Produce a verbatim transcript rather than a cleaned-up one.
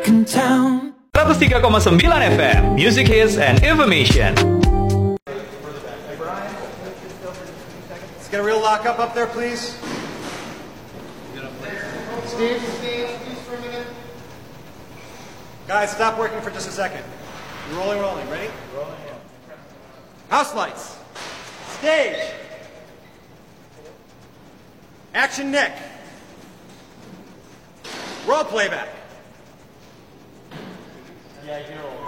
in town. seratus tiga koma sembilan F M, Music Hits and Information. Let's get a real lock up up there, please. Steve, Steve, please for a minute. Guys, stop working for just a second. Rolling, rolling. Ready? Rolling. House lights. Stage. Action Nick. Roll playback. Yeah, you can roll.